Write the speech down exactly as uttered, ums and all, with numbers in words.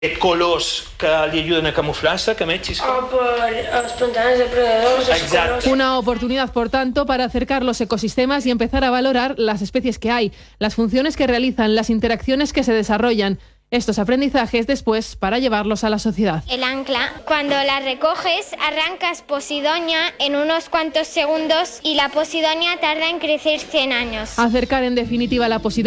colors que li ayuden a camuflar-se, que metges... O por los pantanos depredadores. Exacto. Una oportunidad, por tanto, para acercar los ecosistemas y empezar a valorar las especies que hay, las funciones que realizan, las interacciones que se desarrollan. Estos aprendizajes después para llevarlos a la sociedad. El ancla, cuando la recoges, arrancas posidonia en unos cuantos segundos y la posidonia tarda en crecer cien años. Acercar en definitiva la posidonia